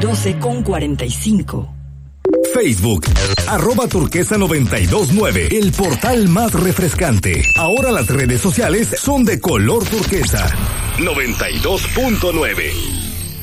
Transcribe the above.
12:45. Facebook, @turquesa929, el portal más refrescante. Ahora las redes sociales son de color turquesa. 92.9.